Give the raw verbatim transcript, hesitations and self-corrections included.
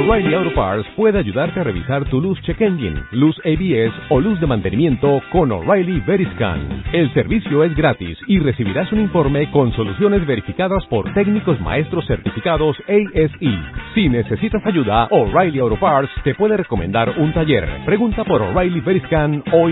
O'Reilly Auto Parts puede ayudarte a revisar tu luz check engine, luz A B S o luz de mantenimiento con O'Reilly Veriscan. El servicio es gratis y recibirás un informe con soluciones verificadas por técnicos maestros certificados A S E. Si necesitas ayuda, O'Reilly Auto Parts te puede recomendar un taller. Pregunta por O'Reilly Veriscan hoy.